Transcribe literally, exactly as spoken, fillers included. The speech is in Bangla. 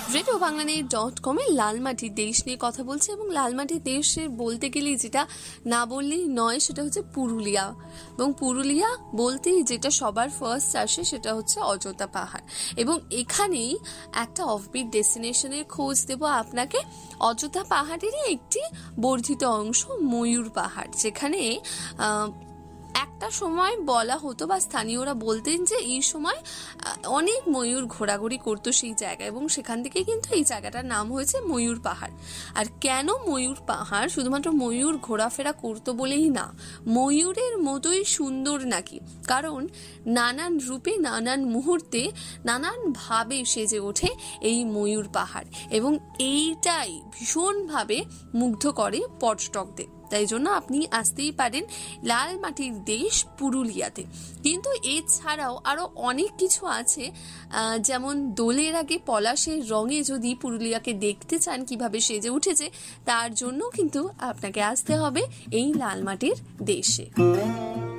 রেডিও বাংলানি ডট কমে লালমাটির দেশ নিয়ে কথা বলছে এবং লালমাটির দেশের বলতে গেলে যেটা না বললেই নয় সেটা হচ্ছে পুরুলিয়া। এবং পুরুলিয়া বলতেই যেটা সবার ফার্স্ট আসে সেটা হচ্ছে অযোধ্যা পাহাড়। এবং এখানেই একটা অফবিট ডেস্টিনেশনের খোঁজ দেব আপনাকে। অযোধ্যা পাহাড়েরই একটি বর্ধিত অংশ ময়ূর পাহাড়, যেখানে একটা সময় বলা হতো বা স্থানীয়রা বলতেন যে এই সময় অনেক ময়ূর ঘোরাঘুরি করতো সেই জায়গায়, এবং সেখান থেকে কিন্তু এই জায়গাটার নাম হয়েছে ময়ূর পাহাড়। আর কেন ময়ূর পাহাড়? শুধুমাত্র ময়ূর ঘোরাফেরা করতো বলেই না, ময়ূরের মতোই সুন্দর নাকি, কারণ নানান রূপে নানান মুহূর্তে নানান ভাবে সেজে ওঠে এই ময়ূর পাহাড়, এবং এইটাই ভীষণভাবে মুগ্ধ করে পর্যটকদের। তাই জন্য আপনি আসতেই পারেন লালমাটির দেশ পুরুলিয়াতে। কিন্তু এছাড়াও আরো অনেক কিছু আছে, যেমন দোলের আগে পলাশের রঙে যদি পুরুলিয়াকে দেখতে চান কিভাবে সেজে উঠেছে, তার জন্য কিন্তু আপনাকে আসতে হবে এই লালমাটির দেশে।